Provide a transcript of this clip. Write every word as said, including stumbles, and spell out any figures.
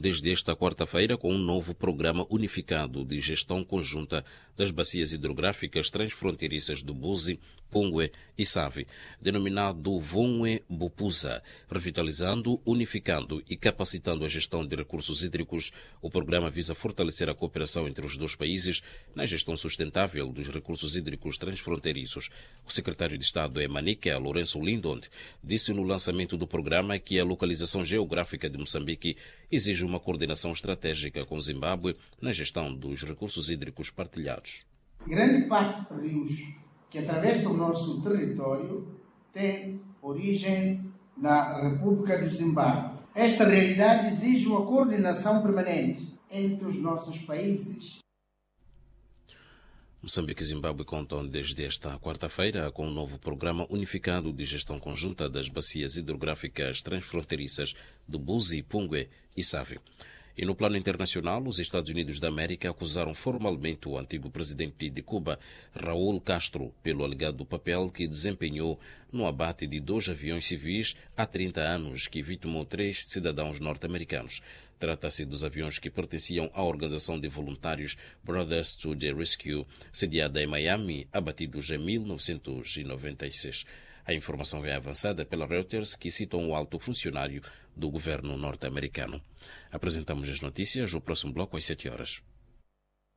desde esta quarta-feira com um novo programa unificado de gestão conjunta das bacias hidrográficas transfronteiriças do Buzi, Pungue e Save, denominado Vunwe Bupusa, revitalizando, unificando e capacitando a gestão de recursos hídricos. O programa visa fortalecer a cooperação entre os dois países na gestão sustentável dos recursos hídricos transfronteiriços. O secretário de Estado em Manica, Lourenço Lindond, disse no lançamento do programa que a localização geográfica de Moçambique exige uma coordenação estratégica com Zimbábue na gestão dos recursos hídricos partilhados. Grande parte dos rios que atravessam o nosso território tem origem na República do Zimbábue. Esta realidade exige uma coordenação permanente entre os nossos países. Moçambique e Zimbábue contam desde esta quarta-feira com um novo programa unificado de gestão conjunta das bacias hidrográficas transfronteiriças do Buzi, Pungue e Save. E no plano internacional, os Estados Unidos da América acusaram formalmente o antigo presidente de Cuba, Raul Castro, pelo alegado papel que desempenhou no abate de dois aviões civis há trinta anos que vitimou três cidadãos norte-americanos. Trata-se dos aviões que pertenciam à organização de voluntários Brothers to the Rescue, sediada em Miami, abatidos em mil novecentos e noventa e seis. A informação é avançada pela Reuters, que cita um alto funcionário do governo norte-americano. Apresentamos as notícias, o próximo bloco às sete horas.